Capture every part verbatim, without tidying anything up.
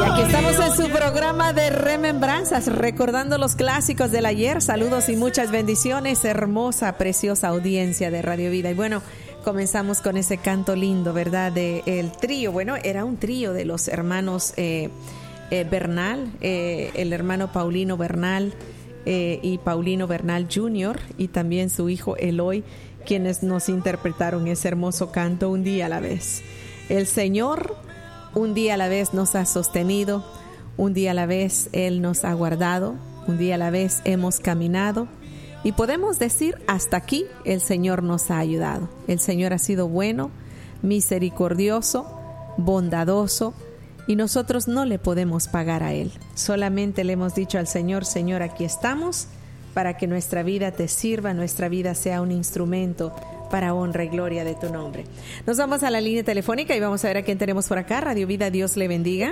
Aquí estamos en su programa de Remembranzas, recordando los clásicos del ayer. Saludos y muchas bendiciones, hermosa, preciosa audiencia de Radio Vida. Y bueno, comenzamos con ese canto lindo, ¿verdad? De el trío. Bueno, era un trío de los hermanos eh, eh, Bernal, eh, el hermano Paulino Bernal eh, y Paulino Bernal junior y también su hijo Eloy, quienes nos interpretaron ese hermoso canto, Un día a la vez. El Señor un día a la vez nos ha sostenido, un día a la vez Él nos ha guardado, un día a la vez hemos caminado y podemos decir hasta aquí el Señor nos ha ayudado. El Señor ha sido bueno, misericordioso, bondadoso y nosotros no le podemos pagar a Él. Solamente le hemos dicho al Señor, Señor, aquí estamos para que nuestra vida te sirva, nuestra vida sea un instrumento para honra y gloria de tu nombre. Nos vamos a la línea telefónica y vamos a ver a quién tenemos por acá. Radio Vida, Dios le bendiga.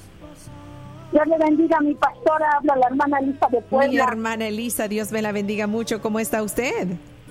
Dios le bendiga, mi pastora, habla la hermana Elisa de Puebla. Mi hermana Elisa, Dios me la bendiga mucho. ¿Cómo está usted?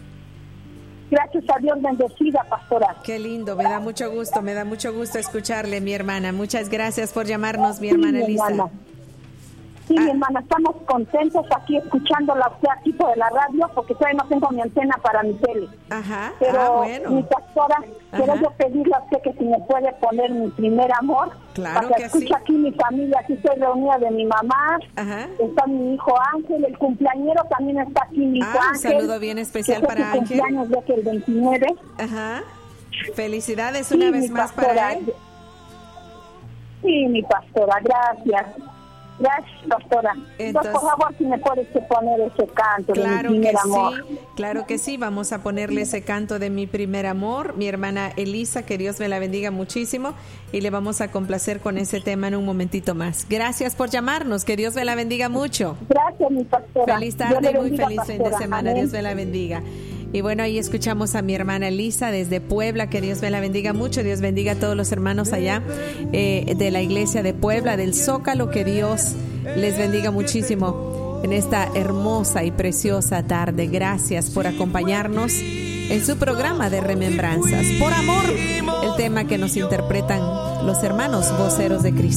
Gracias a Dios, bendecida, pastora. Qué lindo, me da mucho gusto, me da mucho gusto escucharle, mi hermana. Muchas gracias por llamarnos, mi hermana sí, mi Elisa. Hermana. Sí, ah. mi hermana, estamos contentos aquí escuchándola usted aquí por la radio, porque todavía no tengo mi antena para mi tele. Ajá, Pero, ah, bueno. mi pastora, Ajá. quiero yo pedirle a usted que si me puede poner Mi Primer Amor. Claro para que, que escuche sí. aquí mi familia, aquí estoy reunida de mi mamá, Ajá. está mi hijo Ángel, el cumpleañero también está aquí, mi hijo ah, Ángel. Un saludo bien especial para su Ángel. cumpleaños de que el veintinueve. Ajá. Felicidades sí, una vez más pastora. para él. Sí, mi pastora, gracias. Gracias, pastora. Entonces, por favor, si me puedes poner ese canto claro de Mi Primer que Amor. Sí, claro que sí, vamos a ponerle ese canto de Mi Primer Amor. Mi hermana Elisa, que Dios me la bendiga muchísimo y le vamos a complacer con ese tema en un momentito más. Gracias por llamarnos, que Dios me la bendiga mucho. Gracias, mi pastora. Feliz tarde y muy bendiga, feliz fin de pastora. semana. Amén. Dios me la bendiga. Y bueno, ahí escuchamos a mi hermana Elisa desde Puebla, que Dios me la bendiga mucho. Dios bendiga a todos los hermanos allá eh, de la iglesia de Puebla, del Zócalo, que Dios les bendiga muchísimo en esta hermosa y preciosa tarde. Gracias por acompañarnos en su programa de Remembranzas. Por amor, el tema que nos interpretan los hermanos voceros de Cristo.